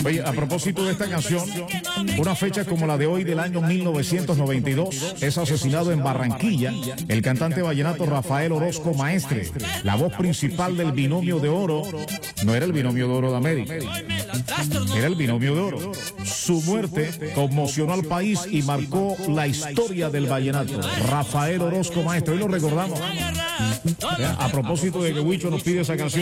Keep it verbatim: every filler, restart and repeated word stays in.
Oye, a propósito de esta canción, una fecha como la de hoy del año mil novecientos noventa y dos, es asesinado en Barranquilla el cantante vallenato Rafael Orozco Maestre, la voz principal del Binomio de Oro. No era el Binomio de Oro de América, era el Binomio de Oro. Su muerte conmocionó al país y marcó la historia del vallenato. Rafael Orozco Maestre, hoy lo recordamos. A propósito de que Huicho nos pide esa canción.